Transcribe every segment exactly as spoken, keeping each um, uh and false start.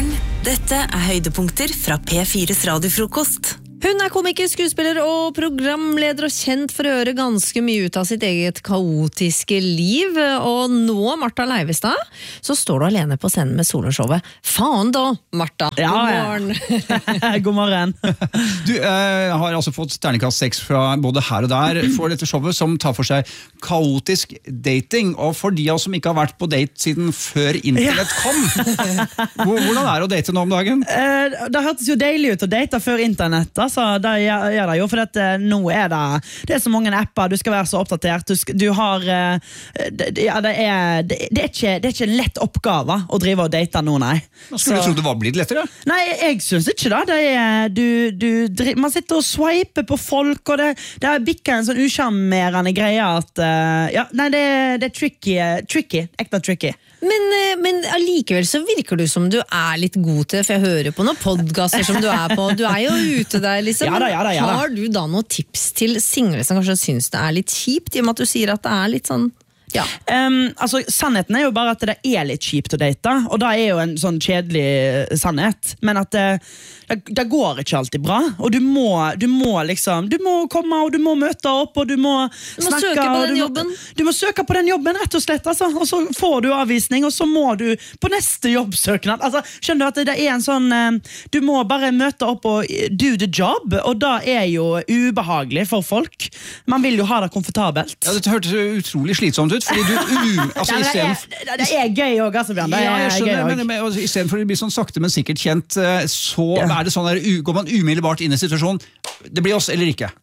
morgen. Dette er høydepunkter fra P fires radiofrokost. Hun er komiker, skuespiller og programleder og kjent for å gjøre ganske mye ut av sitt eget kaotiske liv. Og nå, Martha Leivestad, så står du alene på scenen med soloshowet. Faen da, Martha. Ja, God morgen. Ja. God morgen. Du eh, har altså fått terningkast seks fra både her og der for dette showet, som tar for seg kaotisk dating. Og for de av oss som ikke har vært på date siden før internett kom, hvordan er det å date nå om dagen? Eh, det hørtes jo deilig ut å date før internett, så det gjør det jo, for at, uh, nå er det det er så mange apper, du skal være så oppdatert, du, skal, du har uh, det, ja, det, er, det, det, er ikke, det er ikke en lett oppgave å drive og date nå, nei. Nå skulle så, du tro det var blitt lettere? Nei, jeg synes ikke det, det er, du, du, man sitter og swiper på folk, og det, det er bikker en sånn usjarmerende greie at, uh, ja, nei, det, det er tricky, tricky, ekte tricky. Men, men allikevel så virker du som du er litt god til, for jeg hører på noen podcaster som du er på, du er jo ute der liksom. Ja da, ja da, ja da. Har du da noen tips til single som kanskje synes det er litt kjipt, i og med at du sier at det er litt sånn, ja. Um, altså, sannheten er jo bare at det er litt kjipt å date, og det er jo en sånn kjedelig sannhet, men at det, det, det går ikke alltid bra, og du må, du må liksom, du må komme, og du må møte opp, og du må Du må snakke, søke på den du jobben. Må, du må søke på den jobben, rett og slett, altså, og så får du avvisning, og så må du på neste jobbsøknad, altså, skjønner du at det er en sånn, um, du må bare møte opp og do the job, og det er jo ubehagelig for folk. Man vil jo ha det komfortabelt. Ja, det hørtes utrolig slitsomt ut. Fordi du, uh, altså, ja, det, er, det, det er gøy også, altså, Bjørn. Det er ja, jeg skjønner, gøy men, men i stedet for å bli sånn sakte, men sikkert kjent, så ja. er det sånn der, går man umiddelbart inn i situasjonen. Det blir oss eller ikke.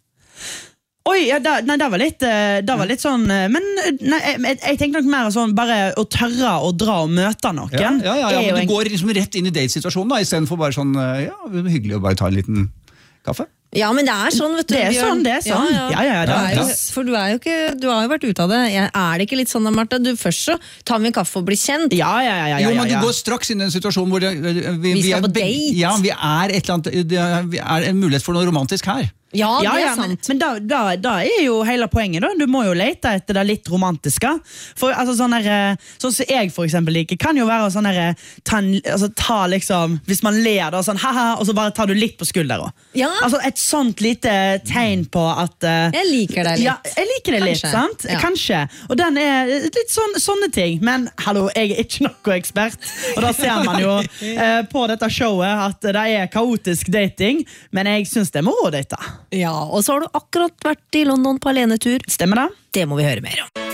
Oi, ja, da, nei, det var litt, det var litt sånn, men nei, jeg, jeg tenker nok mer sånn, bare å tørre å dra og møte noen. Ja, ja, ja, ja men en... du går liksom rett inn i datesituasjonen da, i stedet for bare sånn, ja, hyggelig å bare ta en liten kaffe. Ja, men det er sånn, vet du. Det er Bjørn. sånn, det er sånn. Ja, ja, ja, det er jo, ja. for du er jo ikke, du har jo vært ute av det. Er det ikke litt sånn da, Martha? Du først så tar vi en kaffe og blir kjent. Ja, ja, ja, ja, ja, Jo, men ja. du går straks inn i en situasjon hvor det, vi, Vi skal er, på date. Ja, vi er et eller annet, det er, vi er en mulighet for noe romantisk her. Ja, Ja, det er ja, men, sant. men da, da, da er jo hele poenget da. Du må jo lete etter det litt romantiske. For altså sånn der, sånn som jeg for eksempel liker, kan jo være sånn der, ta, altså, ta liksom, hvis man ler da, sånn haha, og så bare tar du litt på skulderen. Ja. Altså et sånt lite tegn på at uh, Jeg liker deg litt. Ja, jeg liker det litt, Kanskje. sant? Ja. Kanskje. Og den er litt sånn, sånne ting. Men hallo, jeg er ikke noe ekspert. Og da ser man jo uh, på dette showet at det er kaotisk dating, men jeg synes det er moro å date. Ja, og så har du akkurat vært i London på alenetur. Stemmer det? Det må vi høre mer om.